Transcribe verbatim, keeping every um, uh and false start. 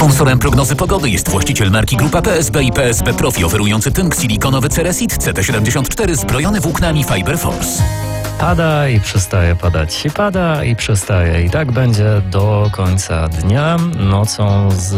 Sponsorem prognozy pogody jest właściciel marki Grupa P S B i P S B Profi, oferujący tynk silikonowy Ceresit C T siedemdziesiąt cztery zbrojony włóknami Fiber Force. Pada i przestaje padać. Pada i przestaje. I tak będzie do końca dnia. Nocą z